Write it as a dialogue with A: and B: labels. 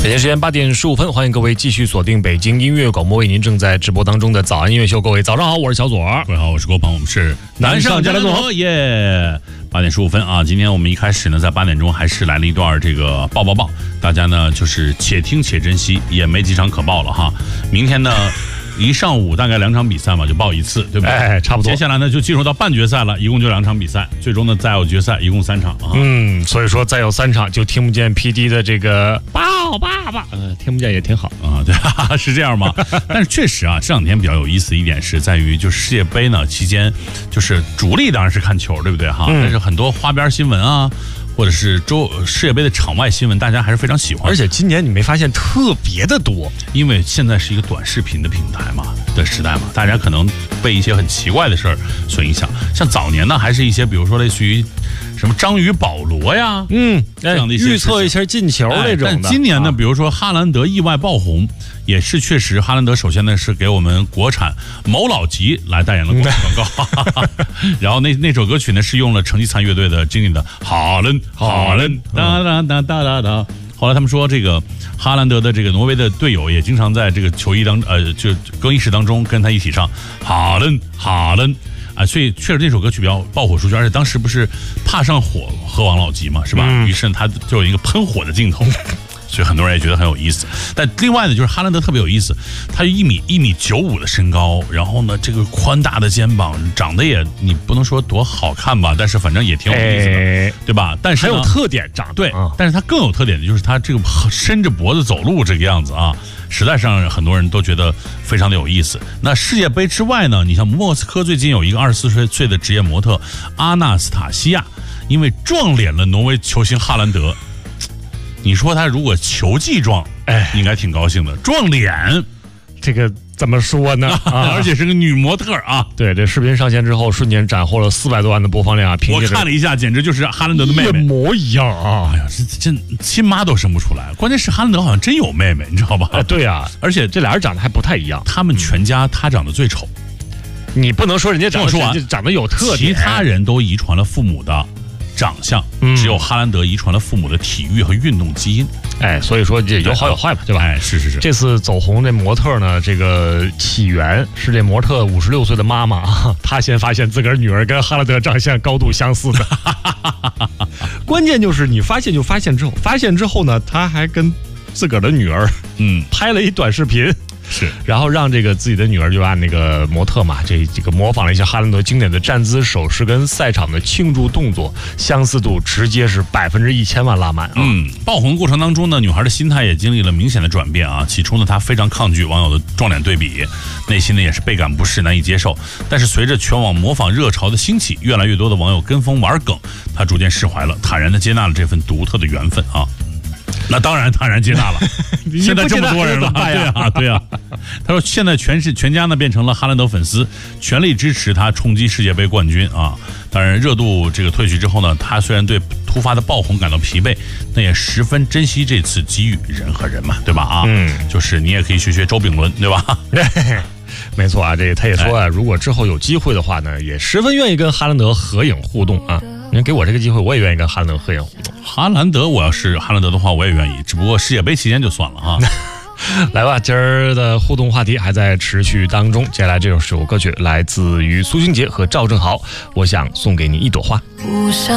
A: 北京时间8点15分，欢迎各位继续锁定北京音乐广播，为您正在直播当中的早安音乐秀。各位早上好，我是小左。
B: 各位好，我是郭鹏，我们是
A: 南上加联总
B: 耶。8点15分啊，今天我们一开始呢，在8点钟还是来了一段这个报，大家呢就是且听且珍惜，也没几场可报了哈。明天呢。一上午大概2场比赛嘛，就报一次，对不对？
A: 哎，差不多。
B: 接下来呢，就进入到半决赛了，一共就2场比赛，最终呢再有决赛，一共3场啊。
A: 所以说再有3场就听不见 PD 的这个抱爸爸，听不见也挺好
B: 啊。对啊，是这样吗？但是确实啊，这2天比较有意思一点是在于，就是世界杯呢期间，就是主力当然是看球，对不对哈？但是很多花边新闻啊。或者是世界杯的场外新闻，大家还是非常喜欢。
A: 而且今年你没发现特别的多，
B: 因为现在是一个短视频的平台嘛的时代嘛，大家可能被一些很奇怪的事儿所影响。像早年呢，还是一些比如说类似于什么章鱼保罗呀，这样的一些
A: 预测一下进球那种的。
B: 但今年呢，比如说哈兰德意外爆红，也是确实哈兰德首先呢是给我们国产某老吉来代言了广告，然后那首歌曲呢是用了成吉思汗乐队的经典的哈伦哒哒哒哒哒哒。后来他们说，这个哈兰德的这个挪威的队友也经常在这个球衣就更衣室当中跟他一起唱哈伦啊，所以确实这首歌曲比较爆火出去，而且当时不是怕上火和王老吉嘛，是吧？于是他就有一个喷火的镜头。所以很多人也觉得很有意思，但另外呢，就是哈兰德特别有意思，他1米95的身高，然后呢，这个宽大的肩膀，长得也你不能说多好看吧，但是反正也挺有意思的，对吧？但是
A: 很有特点，长
B: 对，但是他更有特点的就是他这个伸着脖子走路这个样子啊，实在是让很多人都觉得非常的有意思。那世界杯之外呢，你像莫斯科最近有一个24岁的职业模特阿纳斯塔西亚，因为撞脸了挪威球星哈兰德。你说他如果球技撞，应该挺高兴的。撞脸，
A: 这个怎么说呢？
B: 而且是个女模特啊。
A: 对，这视频上线之后，瞬间斩获了400多万的播放量啊！
B: 我看了一下，简直就是哈兰德的妹妹，
A: 一模一样啊！
B: 哎呀，这亲妈都生不出来。关键是哈兰德好像真有妹妹，你知道吧？
A: 对啊，而且这俩人长得还不太一样。
B: 他们全家他长得最丑，
A: 你不能说人家长得有特点，
B: 其他人都遗传了父母的长相，只有哈兰德遗传了父母的体育和运动基因。
A: 所以说也有好有坏吧，对吧？
B: 是。
A: 这次走红这模特呢，这个起源是这模特56岁的妈妈啊，她先发现自个儿女儿跟哈兰德长相高度相似的。关键就是你发现之后呢，她还跟自个儿的女儿拍了一短视频。
B: 是，
A: 然后让这个自己的女儿就按那个模特嘛，这个模仿了一下哈兰德经典的站姿、手势跟赛场的庆祝动作，相似度直接是1000万拉满啊！
B: 爆红过程当中呢，女孩的心态也经历了明显的转变啊。起初呢，她非常抗拒网友的撞脸对比，内心呢也是倍感不适、难以接受。但是随着全网模仿热潮的兴起，越来越多的网友跟风玩梗，她逐渐释怀了，坦然的接纳了这份独特的缘分啊。那当然坦然接纳了，现在这么多人了，对啊。他说现在全家呢变成了哈兰德粉丝，全力支持他冲击世界杯冠军啊！当然热度这个退去之后呢，他虽然对突发的爆红感到疲惫，那也十分珍惜这次机遇，人和人嘛，对吧啊？就是你也可以学周炳伦，对吧？
A: 没错啊，这他也说啊，如果之后有机会的话呢，也十分愿意跟哈兰德合影互动啊。您给我这个机会，我也愿意跟哈兰德合影互动。
B: 哈兰德，我要是哈兰德的话，我也愿意，只不过世界杯期间就算了哈。
A: 来吧，今儿的互动话题还在持续当中。接下来这首歌曲来自于苏俊杰和赵正豪，我想送给你一朵花。